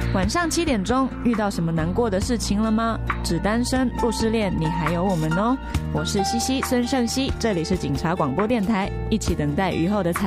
晚上7点钟，遇到什么难过的事情了吗？只单身不失恋，你还有我们哦。我是西西孙盛熙，这里是警察广播电台，一起等待雨后的彩